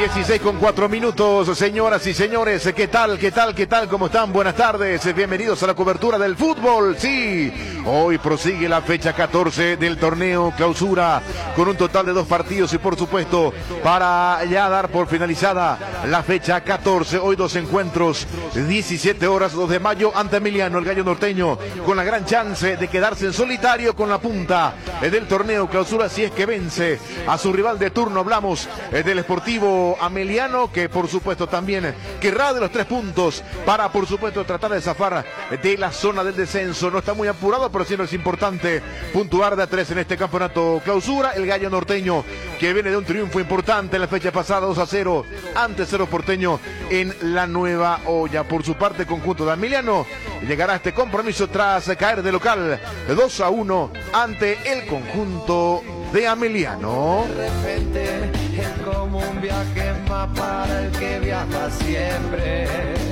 16:04, señoras y señores, ¿qué tal? ¿Cómo están? Buenas tardes, bienvenidos a la cobertura del fútbol. Sí, hoy prosigue la fecha 14 del torneo clausura, con un total de 2 partidos y por supuesto, para ya dar por finalizada la fecha 14, hoy 2 encuentros, 17 horas, 2 de mayo, ante Emiliano, el gallo norteño, con la gran chance de quedarse en solitario con la punta del torneo clausura, si es que vence a su rival de turno. Hablamos del Sportivo Ameliano, que por supuesto también querrá de los 3 puntos para por supuesto tratar de zafar de la zona del descenso. No está muy apurado, pero siempre es importante puntuar de a 3 en este campeonato clausura. El gallo norteño, que viene de un triunfo importante en la fecha pasada, 2-0 ante Cerro Porteño en la Nueva Olla. Por su parte, conjunto de Ameliano llegará a este compromiso tras caer de local 2-1 ante el conjunto de Ameliano. De repente es como un viaje más para el que viaja siempre.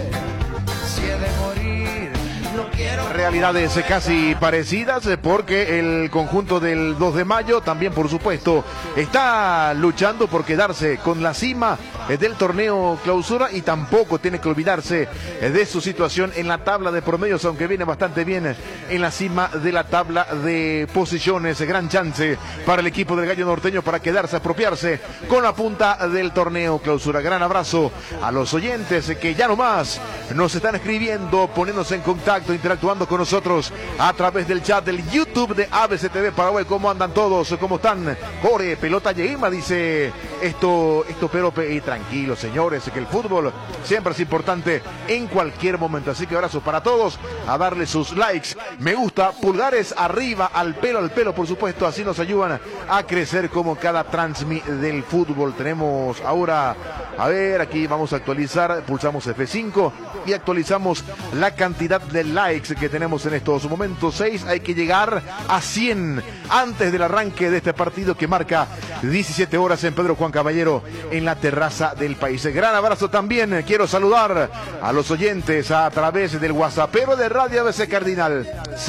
Si he de morir, no quiero. Realidades casi parecidas, porque el conjunto del 2 de mayo también por supuesto está luchando por quedarse con la cima del torneo clausura, y tampoco tiene que olvidarse de su situación en la tabla de promedios, aunque viene bastante bien en la cima de la tabla de posiciones. Gran chance para el equipo del gallo norteño para quedarse, apropiarse con la punta del torneo clausura. Gran abrazo a los oyentes que ya nomás nos están escribiendo, poniéndose en contacto, interactuando con nosotros a través del chat del YouTube de ABC TV Paraguay. ¿Cómo andan todos? ¿Cómo están? Core, pelota Yeima, dice esto pero y tranquilo, señores, que el fútbol siempre es importante en cualquier momento. Así que abrazo para todos, a darle sus likes, me gusta, pulgares arriba, al pelo, por supuesto, así nos ayudan a crecer como cada transmi del fútbol. Tenemos ahora, a ver, aquí vamos a actualizar, pulsamos F5 y actualizamos la cantidad de likes que tenemos en estos momentos. 6, hay que llegar a 100 antes del arranque de este partido que marca 17 horas en Pedro Juan Caballero, en la terraza del país. Gran abrazo también, quiero saludar a los oyentes a través del WhatsAppero de Radio ABC Cardinal,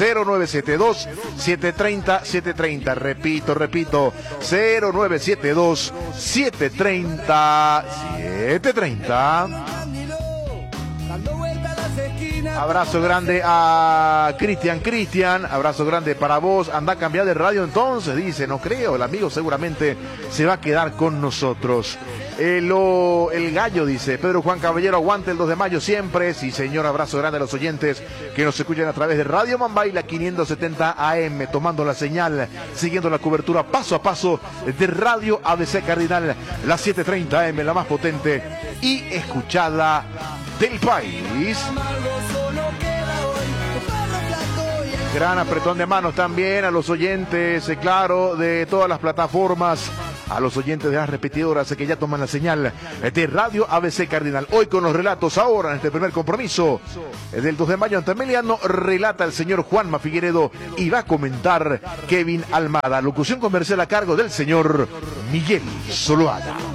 0972-730-730, repito, 0972-730-730. Abrazo grande a Cristian, abrazo grande para vos. Anda a cambiar de radio entonces, dice. No creo, el amigo seguramente se va a quedar con nosotros. El gallo dice, Pedro Juan Caballero, aguante el 2 de mayo siempre. Sí, señor, abrazo grande a los oyentes que nos escuchan a través de Radio Mambay, la 570 AM, tomando la señal, siguiendo la cobertura paso a paso de Radio ABC Cardinal, la 730 AM, la más potente y escuchada del país. Gran apretón de manos también a los oyentes, claro, de todas las plataformas, a los oyentes de las repetidoras que ya toman la señal de Radio ABC Cardinal. Hoy con los relatos, ahora en este primer compromiso del 2 de mayo ante Emiliano, relata el señor Juanma Figueredo y va a comentar Kevin Almada. Locución comercial a cargo del señor Miguel Soloada.